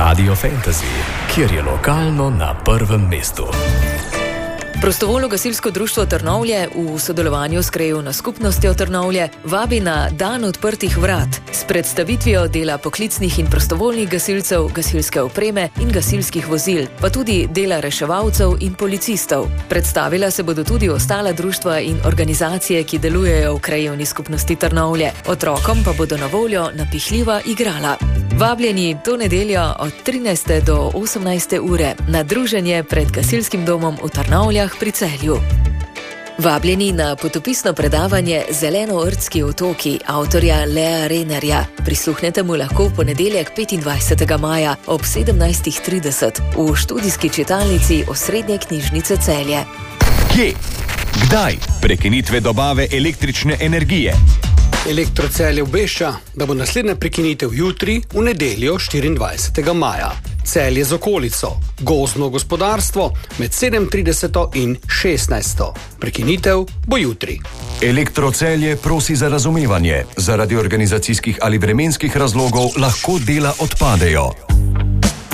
Radio Fantasy, kjer je lokalno na prvem mestu. Prostovoljno gasilsko društvo Trnovlje v sodelovanju s Krajevno skupnostjo Trnovlje vabi na Dan odprtih vrat s predstavitvijo dela poklicnih in prostovoljnih gasilcev, gasilske opreme in gasilskih vozil, pa tudi dela reševalcev in policistov. Predstavila se bodo tudi ostala društva in organizacije, ki delujejo v Krajevni skupnosti Trnovlje. Otrokom pa bodo na voljo napihljiva igrala. Vabljeni to nedeljo od 13. do 18. ure na druženje pred gasilskim domom v Trnovljah pri Celju. Vabljeni na potopisno predavanje Zeleno-Rdski otoki avtorja Lea Renerja. Prisluhnete mu lahko v ponedeljek 25. maja ob 17.30 v študijski čitalnici Osrednje knjižnice Celje. Kje? Kdaj? Prekinitve dobave električne energije. Elektro Celje obvešča, da bo naslednja prekinitev jutri v nedeljo 24. maja. Celje z okolico, gozdno gospodarstvo med 7:30 in 16. Prekinitev bo jutri. Elektro Celje prosi za razumevanje. Zaradi organizacijskih ali vremenskih razlogov lahko dela odpadejo.